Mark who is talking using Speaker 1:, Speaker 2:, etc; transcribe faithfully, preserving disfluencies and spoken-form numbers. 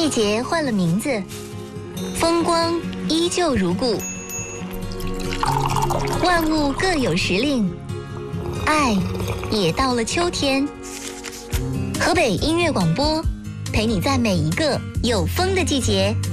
Speaker 1: 季节换了名字，风光依旧如故。万物各有时令，爱也到了秋天。河北音乐广播，陪你在每一个有风的季节